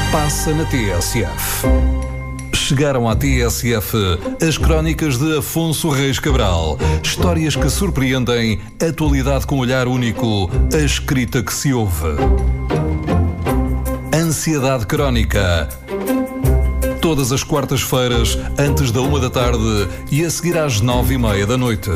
passa na TSF. Chegaram à TSF as crónicas de Afonso Reis Cabral. Histórias que surpreendem, atualidade com olhar único, a escrita que se ouve. Ansiedade Crónica. Todas as quartas-feiras, antes da 1 da tarde e a seguir às 9:30 da noite.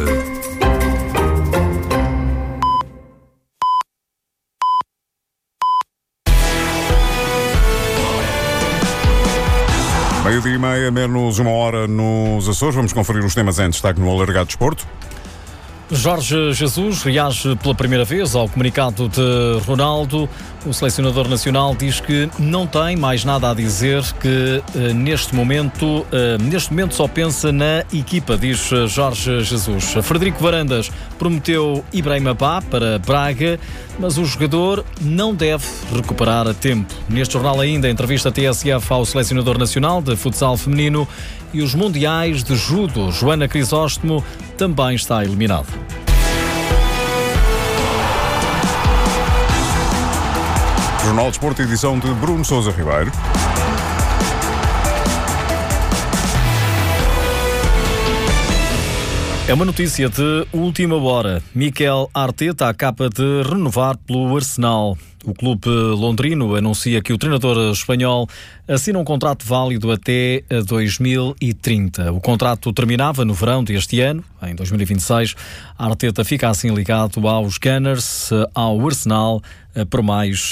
Meio-dia e meia, menos uma hora nos Açores. Vamos conferir os temas em destaque no Alargado Desporto. Jorge Jesus reage pela primeira vez ao comunicado de Ronaldo. O selecionador nacional diz que não tem mais nada a dizer, que neste momento só pensa na equipa, diz Jorge Jesus. Frederico Varandas prometeu Ibrahima Ba para Braga, mas o jogador não deve recuperar a tempo. Neste jornal ainda, entrevista TSF ao selecionador nacional de futsal feminino e os mundiais de judo. Joana Crisóstomo também está eliminada. Jornal de Desporto, edição de Bruno Sousa Ribeiro. É uma notícia de última hora. Mikel Arteta acaba de renovar pelo Arsenal. O clube londrino anuncia que o treinador espanhol assina um contrato válido até 2030. O contrato terminava no verão deste ano, em 2026. Arteta fica assim ligado aos Gunners, ao Arsenal, por mais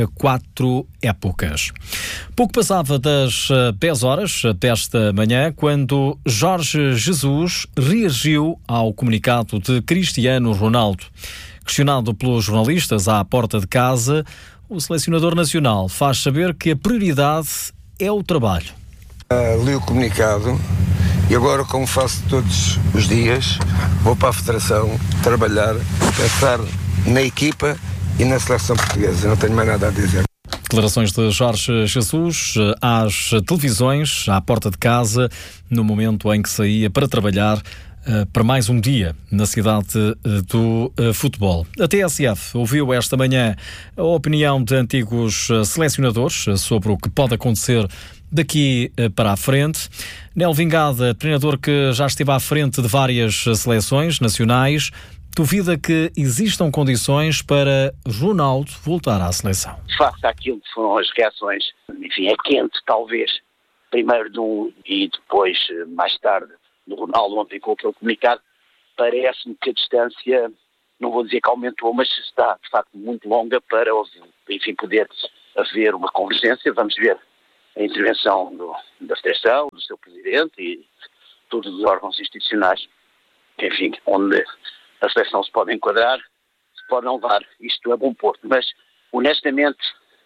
4 épocas. Pouco passava das 10 horas desta manhã, quando Jorge Jesus reagiu ao comunicado de Cristiano Ronaldo. Questionado pelos jornalistas à porta de casa, o selecionador nacional faz saber que a prioridade é o trabalho. Li o comunicado e agora, como faço todos os dias, vou para a Federação trabalhar, pensar na equipa e na seleção portuguesa. Não tenho mais nada a dizer. Declarações de Jorge Jesus às televisões, à porta de casa, no momento em que saía para trabalhar para mais um dia na cidade do futebol. A TSF ouviu esta manhã a opinião de antigos selecionadores sobre o que pode acontecer daqui para a frente. Nel Vingada, treinador que já esteve à frente de várias seleções nacionais, duvida que existam condições para Ronaldo voltar à seleção. Face àquilo que foram as reações, enfim, é quente talvez, primeiro de um e depois, mais tarde, do Ronaldo ontem com aquele comunicado, parece-me que a distância, não vou dizer que aumentou, mas está de facto muito longa para, enfim, poder haver uma convergência. Vamos ver a intervenção da Federação, do seu Presidente e todos os órgãos institucionais, enfim, onde a seleção se pode enquadrar, se pode não levar isto a bom porto. Mas, honestamente,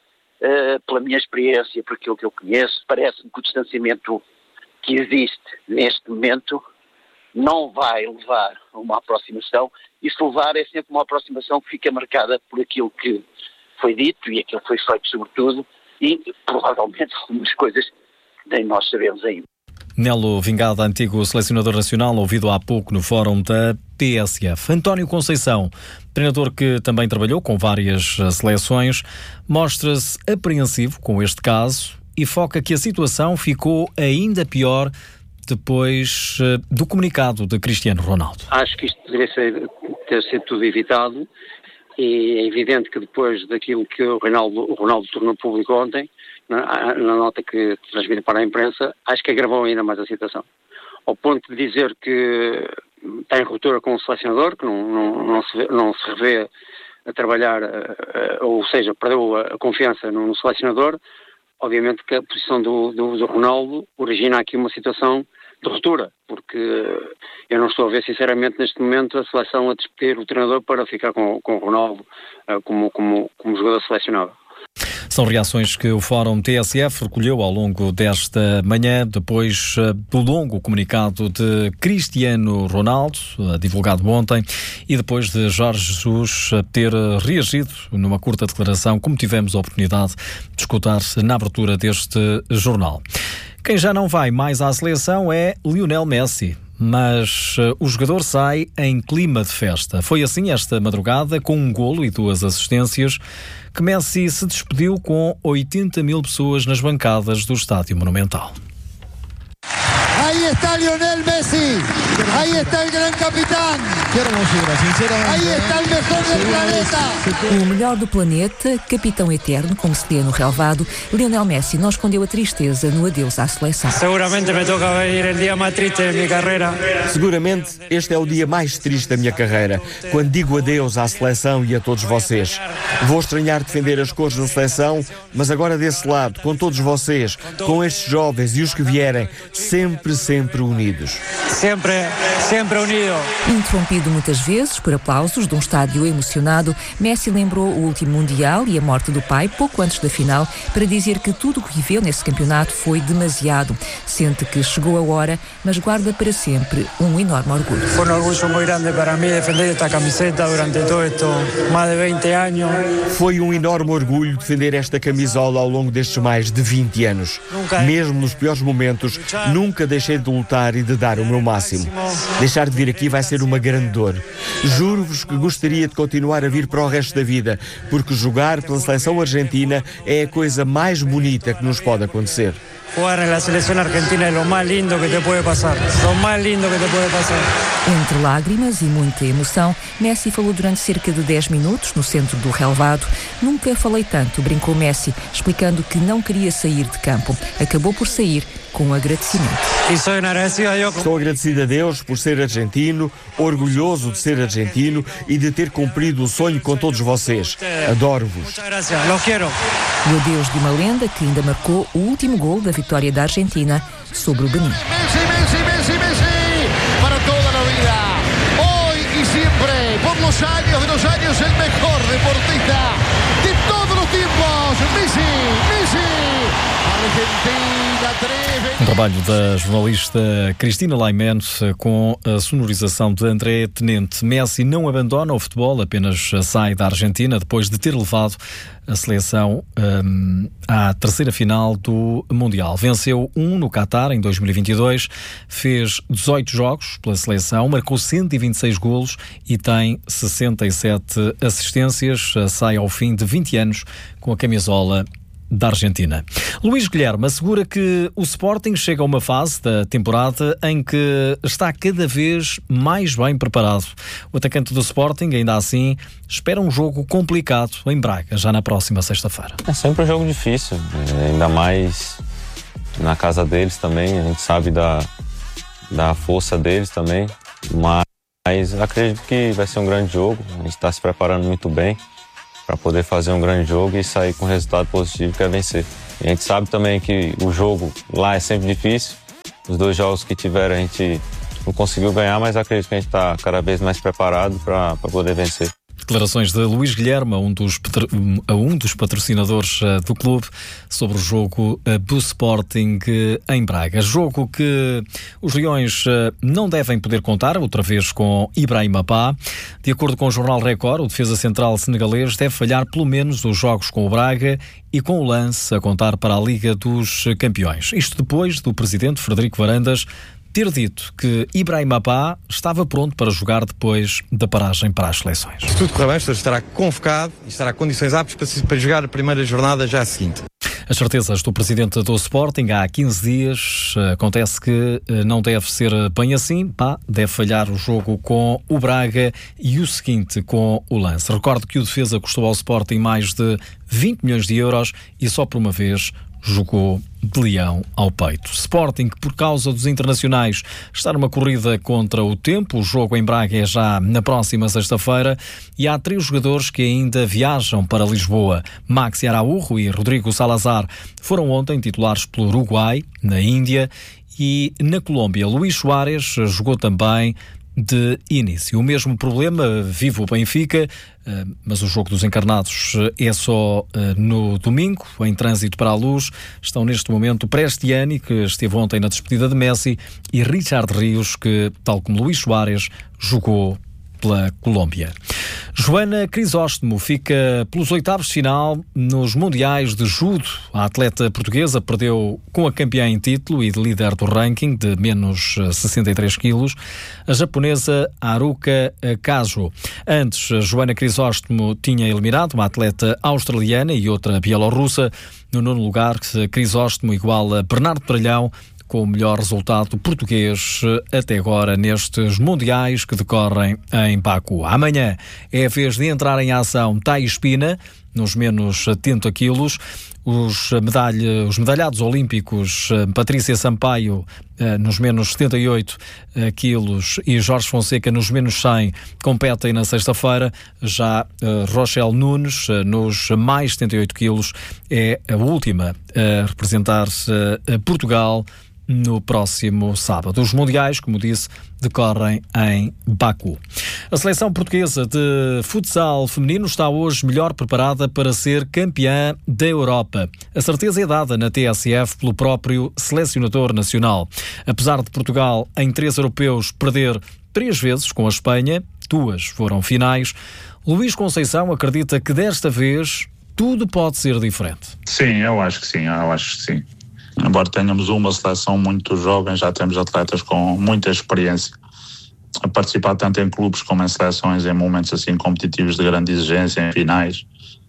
pela minha experiência, por aquilo que eu conheço, parece-me que o distanciamento que existe neste momento não vai levar a uma aproximação, e se levar é sempre uma aproximação que fica marcada por aquilo que foi dito e aquilo que foi feito sobretudo, e provavelmente algumas coisas que nem nós sabemos ainda. Nelo Vingada, antigo selecionador nacional, ouvido há pouco no fórum da TSF. António Conceição, treinador que também trabalhou com várias seleções, mostra-se apreensivo com este caso e foca que a situação ficou ainda pior depois do comunicado de Cristiano Ronaldo. Acho que isto poderia ter sido tudo evitado, e é evidente que depois daquilo que o Ronaldo tornou público ontem, na nota que transmite para a imprensa, acho que agravou ainda mais a situação. Ao ponto de dizer que tem ruptura com o selecionador, que não se revê a trabalhar, ou seja, perdeu a confiança no selecionador. Obviamente que a posição do Ronaldo origina aqui uma situação de ruptura, porque eu não estou a ver sinceramente neste momento a seleção a despedir o treinador para ficar com o Ronaldo como jogador selecionado. São reações que o Fórum TSF recolheu ao longo desta manhã, depois do longo comunicado de Cristiano Ronaldo, divulgado ontem, e depois de Jorge Jesus ter reagido numa curta declaração, como tivemos a oportunidade de escutar na abertura deste jornal. Quem já não vai mais à seleção é Lionel Messi. mas o jogador sai em clima de festa. Foi assim esta madrugada, com um golo e 2 assistências, que Messi se despediu com 80 mil pessoas nas bancadas do Estádio Monumental. Ahí está Lionel Messi, ahí está el gran capitán. Qué hermosura, sinceramente. Ahí está el mejor del planeta. O melhor do planeta, capitão eterno, como se lê no relvado, Lionel Messi não escondeu a tristeza no adeus à seleção. Seguramente me toca ver o dia mais triste da minha carreira. Seguramente este é o dia mais triste da minha carreira, quando digo adeus à seleção e a todos vocês. Vou estranhar defender as cores da seleção, mas agora desse lado, com todos vocês, com estes jovens e os que vierem, sempre unidos. Sempre unido. Interrompido muitas vezes por aplausos de um estádio emocionado, Messi lembrou o último Mundial e a morte do pai pouco antes da final para dizer que tudo o que viveu nesse campeonato foi demasiado. Sente que chegou a hora, mas guarda para sempre um enorme orgulho. Foi um orgulho muito grande para mim defender esta camiseta durante todo isto, mais de 20 anos. Foi um enorme orgulho defender esta camisola ao longo destes mais de 20 anos. Mesmo nos piores momentos, nunca deixei de lutar e de dar o meu máximo. Deixar de vir aqui vai ser uma grande dor. Juro-vos que gostaria de continuar a vir para o resto da vida, porque jogar pela seleção argentina é a coisa mais bonita que nos pode acontecer. Jugar na seleção argentina é o mais lindo que te pode passar. O mais lindo que te pode passar. Entre lágrimas e muita emoção, Messi falou durante cerca de 10 minutos no centro do relvado. Nunca falei tanto, brincou Messi, explicando que não queria sair de campo. Acabou por sair com agradecimento. Estou agradecido a Deus por ser argentino, orgulhoso de ser argentino e de ter cumprido o sonho com todos vocês. Adoro-vos. O adeus de uma lenda que ainda marcou o último gol da vitória da Argentina sobre o Benin. Messi, para toda a vida. Hoy y siempre, por los años, el mejor deportista de todos los tiempos. Messi. Argentina 3. Um trabalho da jornalista Cristina Laimen com a sonorização de André Tenente. Messi não abandona o futebol, apenas sai da Argentina depois de ter levado a seleção à terceira final do Mundial. Venceu no Qatar em 2022, fez 18 jogos pela seleção, marcou 126 golos e tem 67 assistências. Sai ao fim de 20 anos com a camisola da Argentina. Luís Guilherme assegura que o Sporting chega a uma fase da temporada em que está cada vez mais bem preparado. O atacante do Sporting, ainda assim, espera um jogo complicado em Braga, já na próxima sexta-feira. É sempre um jogo difícil, ainda mais na casa deles também. A gente sabe da força deles também, mas acredito que vai ser um grande jogo. A gente está se preparando muito bem para poder fazer um grande jogo e sair com um resultado positivo, que é vencer. E a gente sabe também que o jogo lá é sempre difícil. Os 2 jogos que tiveram a gente não conseguiu ganhar, mas acredito que a gente está cada vez mais preparado para poder vencer. Declarações de Luís Guilherme, a um dos patrocinadores do clube, sobre o jogo do Sporting em Braga. Jogo que os Leões não devem poder contar, outra vez com Ibrahim Mapá. De acordo com o Jornal Record, o defesa central senegalês deve falhar pelo menos os jogos com o Braga e com o Lance a contar para a Liga dos Campeões. Isto depois do presidente Frederico Varandas ter dito que Ibrahim Mapá estava pronto para jogar depois da paragem para as seleções. Se tudo correr bem, estará convocado e estará com condições aptas para jogar a primeira jornada já a seguinte. As certezas do presidente do Sporting há 15 dias. Acontece que não deve ser bem assim. Deve falhar o jogo com o Braga e o seguinte com o Lance. Recordo que o defesa custou ao Sporting mais de 20 milhões de euros e só por uma vez jogou de leão ao peito. Sporting, que por causa dos internacionais está numa corrida contra o tempo. O jogo em Braga é já na próxima sexta-feira e há 3 jogadores que ainda viajam para Lisboa. Maxi Araújo e Rodrigo Salazar foram ontem titulares pelo Uruguai, na Índia, e na Colômbia. Luís Soares jogou também de início. O mesmo problema vive o Benfica, mas o jogo dos encarnados é só no domingo, em trânsito para a Luz. Estão neste momento Prestiani, que esteve ontem na despedida de Messi, e Richard Rios, que, tal como Luís Soares, jogou pela Colômbia. Joana Crisóstomo fica pelos oitavos de final nos Mundiais de Judo. A atleta portuguesa perdeu com a campeã em título e de líder do ranking de menos 63 quilos, a japonesa Haruka Kazu. Antes, Joana Crisóstomo tinha eliminado uma atleta australiana e outra bielorrussa. No nono lugar, Crisóstomo iguala Bernardo Tralhão, com o melhor resultado português até agora nestes mundiais que decorrem em Baku. Amanhã é a vez de entrar em ação Thais Pina, nos menos 70 quilos. Os medalhados olímpicos Patrícia Sampaio nos menos 78 quilos e Jorge Fonseca nos menos 100 competem na sexta-feira. Já Rochelle Nunes nos mais 78 quilos é a última a representar Portugal no próximo sábado. Os mundiais, como disse, decorrem em Baku. A seleção portuguesa de futsal feminino está hoje melhor preparada para ser campeã da Europa. A certeza é dada na TSF pelo próprio selecionador nacional. Apesar de Portugal, em 3 europeus, perder 3 vezes com a Espanha, 2 foram finais, Luís Conceição acredita que desta vez tudo pode ser diferente. Sim, eu acho que sim. Embora tenhamos uma seleção muito jovem, já temos atletas com muita experiência a participar tanto em clubes como em seleções, em momentos assim competitivos de grande exigência, em finais.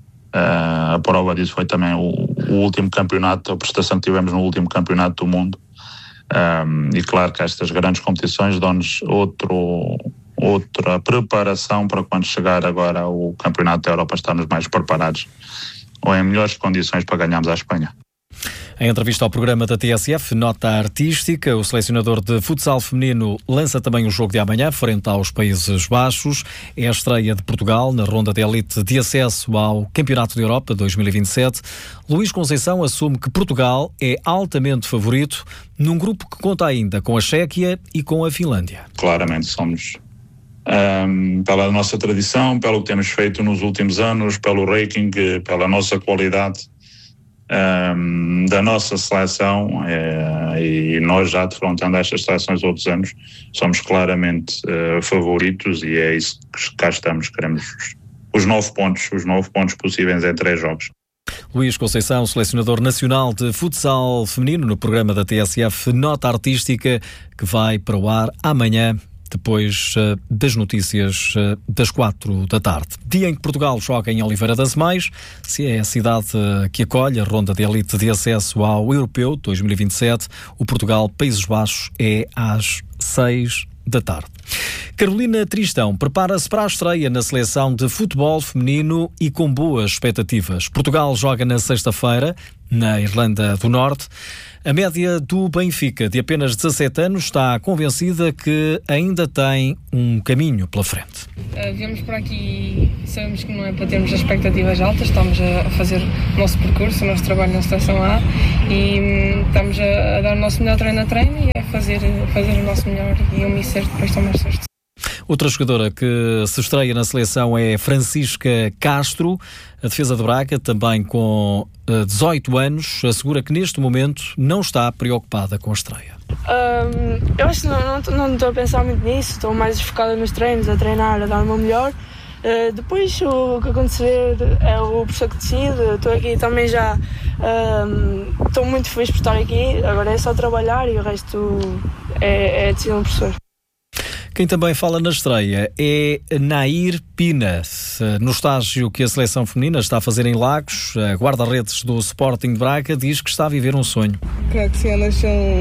A prova disso foi também o último campeonato, a prestação que tivemos no último campeonato do mundo. E claro que estas grandes competições dão-nos outra preparação para quando chegar agora o campeonato da Europa, estarmos mais preparados ou em melhores condições para ganharmos a Espanha. Em entrevista ao programa da TSF, Nota Artística, o selecionador de futsal feminino lança também o jogo de amanhã, frente aos Países Baixos. É a estreia de Portugal na ronda de elite de acesso ao Campeonato da Europa 2027. Luís Conceição assume que Portugal é altamente favorito num grupo que conta ainda com a Chequia e com a Finlândia. Claramente somos, pela nossa tradição, pelo que temos feito nos últimos anos, pelo ranking, pela nossa qualidade da nossa seleção, e nós já defrontando estas seleções outros anos, somos claramente favoritos, e é isso que cá estamos. Queremos os 9 pontos possíveis em 3 jogos. Luís Conceição, selecionador nacional de futsal feminino, no programa da TSF Nota Artística, que vai para o ar amanhã, depois das notícias das 4 da tarde. Dia em que Portugal joga em Oliveira das Mães, se é a cidade que acolhe a ronda de elite de acesso ao Europeu 2027. O Portugal-Países Baixos é às 6 da tarde. Carolina Tristão prepara-se para a estreia na seleção de futebol feminino e com boas expectativas. Portugal joga na sexta-feira, na Irlanda do Norte. A média do Benfica, de apenas 17 anos, está convencida que ainda tem um caminho pela frente. Viemos para aqui, sabemos que não é para termos expectativas altas, estamos a fazer o nosso percurso, o nosso trabalho na Seleção A, e estamos a dar o nosso melhor treino a treino e a fazer o nosso melhor, e o Mister depois tomar certo. Outra jogadora que se estreia na seleção é Francisca Castro. A defesa de Braga, também com 18 anos, assegura que neste momento não está preocupada com a estreia. Eu acho que não estou a pensar muito nisso, estou mais focada nos treinos, a treinar, a dar o meu melhor. Depois o que acontecer é o professor que decide. Estou aqui também já, estou muito feliz por estar aqui, agora é só trabalhar e o resto é decisão do professor. Quem também fala na estreia é Nair Pina. No estágio que a seleção feminina está a fazer em Lagos, a guarda-redes do Sporting de Braga diz que está a viver um sonho. Claro que sim, elas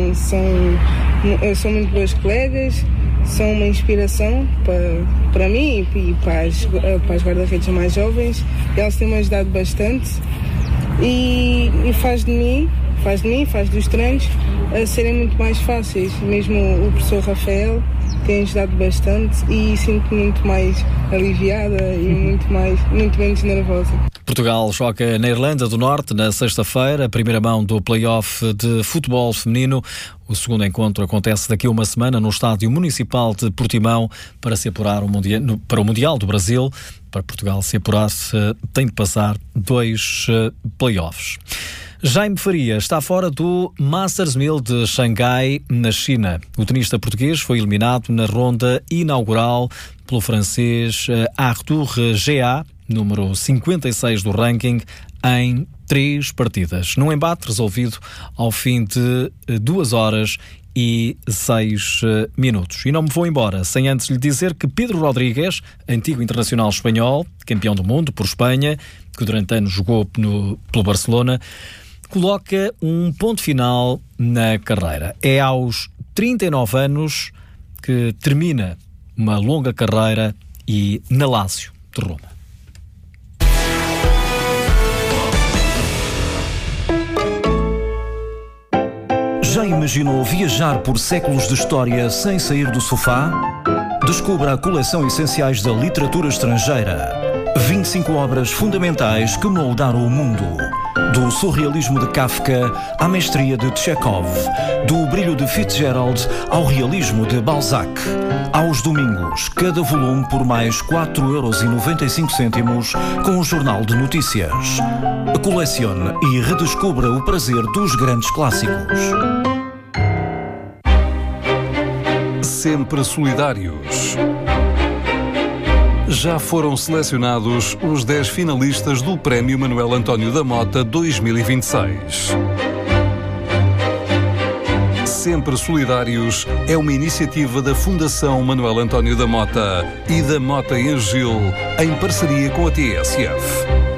são muito boas colegas, são uma inspiração para mim e para as guarda-redes mais jovens. Elas têm-me ajudado bastante e faz de mim, faz dos treinos a serem muito mais fáceis. Mesmo o professor Rafael tem ajudado bastante e sinto-me muito mais aliviada e muito menos nervosa. Portugal joga na Irlanda do Norte na sexta-feira, a primeira mão do play-off de futebol feminino. O segundo encontro acontece daqui a uma semana no Estádio Municipal de Portimão para se apurar para o Mundial do Brasil. Para Portugal se apurar, tem de passar 2 play-offs. Jaime Faria está fora do Masters 1000 de Xangai, na China. O tenista português foi eliminado na ronda inaugural pelo francês Arthur Géat, número 56 do ranking, em 3 partidas. Num embate resolvido ao fim de 2 horas e 6 minutos. E não me vou embora sem antes lhe dizer que Pedro Rodríguez, antigo internacional espanhol, campeão do mundo por Espanha, que durante anos jogou pelo Barcelona, coloca um ponto final na carreira. É aos 39 anos que termina uma longa carreira e na Lazio de Roma. Já imaginou viajar por séculos de história sem sair do sofá? Descubra a coleção Essenciais da Literatura Estrangeira. 25 obras fundamentais que moldaram o mundo. Do surrealismo de Kafka à mestria de Chekhov. Do brilho de Fitzgerald ao realismo de Balzac. Aos domingos, cada volume por mais 4,95€ com o Jornal de Notícias. Colecione e redescubra o prazer dos grandes clássicos. Sempre solidários. Já foram selecionados os 10 finalistas do Prémio Manuel António da Mota 2026. Sempre Solidários é uma iniciativa da Fundação Manuel António da Mota e da Mota em Gil, em parceria com a TSF.